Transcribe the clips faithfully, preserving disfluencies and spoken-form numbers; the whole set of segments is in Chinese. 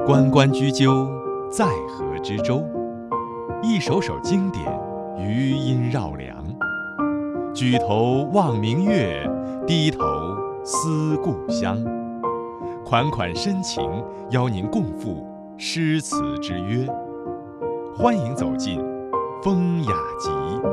关关雎鸠，在河之洲。一首首经典，余音绕梁。举头望明月，低头思故乡。款款深情，邀您共赴诗词之约。欢迎走进风雅集。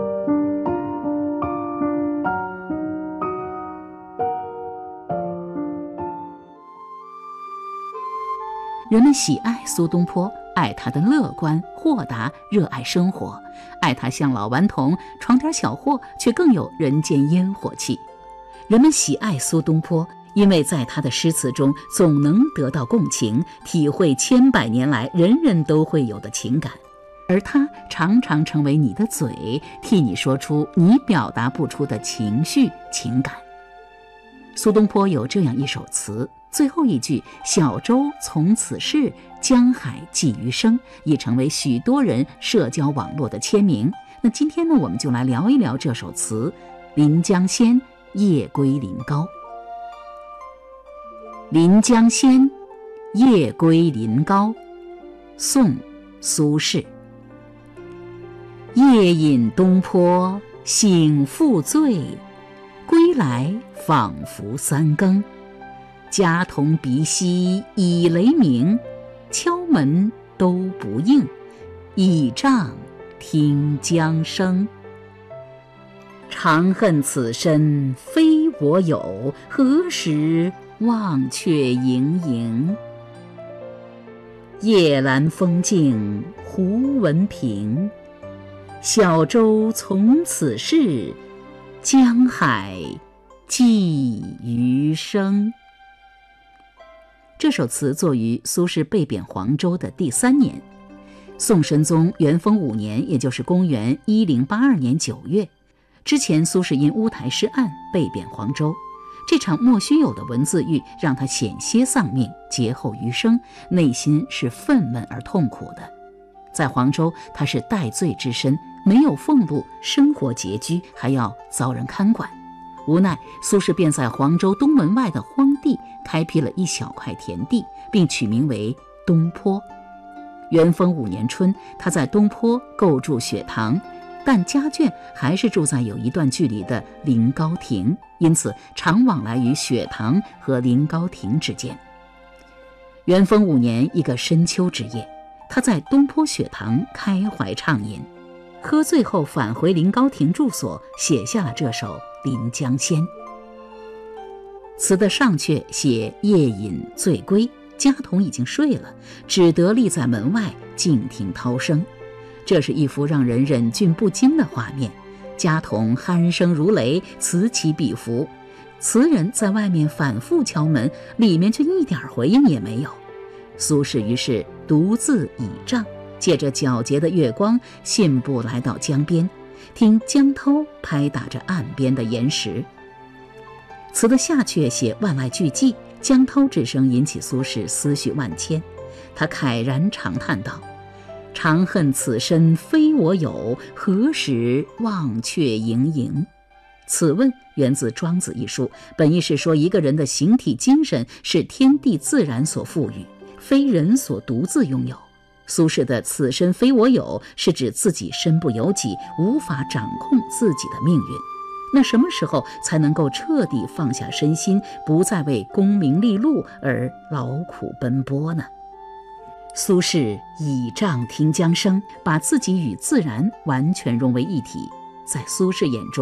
人们喜爱苏东坡，爱他的乐观、豁达，热爱生活，爱他像老顽童，闯点小祸却更有人间烟火气。人们喜爱苏东坡，因为在他的诗词中总能得到共情，体会千百年来人人都会有的情感，而他常常成为你的嘴，替你说出你表达不出的情绪情感。苏东坡有这样一首词，最后一句小舟从此逝，江海寄余生，已成为许多人社交网络的签名。那今天呢，我们就来聊一聊这首词《临江仙·夜归临高》。临江仙，夜归临高，宋，苏轼。夜饮东坡，醒复醉，归来仿佛三更。家童鼻息已雷鸣，敲门都不应，倚杖听江声。长恨此身非我有，何时忘却营营。夜阑风静胡文平，小舟从此逝，江海寄余生。这首词作于苏轼被贬黄州的第三年，宋神宗元丰五年，也就是公元一零八二年九月。之前苏轼因乌台诗案被贬黄州，这场莫须有的文字狱让他险些丧命，劫后余生，内心是愤懑而痛苦的。在黄州，他是戴罪之身，没有俸禄，生活拮据，还要遭人看管。无奈苏轼便在黄州东门外的荒地开辟了一小块田地，并取名为东坡。元丰五年春，他在东坡构筑雪堂，但家眷还是住在有一段距离的临高亭，因此常往来于雪堂和临高亭之间。元丰五年一个深秋之夜，他在东坡雪堂开怀畅饮，喝醉后返回临高亭住所，写下了这首《临江仙》。词的上阙写夜饮醉归，家童已经睡了，只得立在门外静听涛声。这是一幅让人忍俊不禁的画面，家童鼾声如雷，此起彼伏，词人在外面反复敲门，里面却一点回应也没有。苏轼于是独自倚杖，借着皎洁的月光，信步来到江边，听江涛拍打着岸边的岩石。词的下阙写万籁俱寂，江涛之声引起苏轼思绪万千，他慨然长叹道：长恨此身非我有，何时忘却营营。此问源自《庄子》一书，本意是说一个人的形体精神是天地自然所赋予，非人所独自拥有。苏轼的此身非我有是指自己身不由己，无法掌控自己的命运。那什么时候才能够彻底放下身心，不再为功名利禄而劳苦奔波呢？苏轼倚杖听江声，把自己与自然完全融为一体。在苏轼眼中，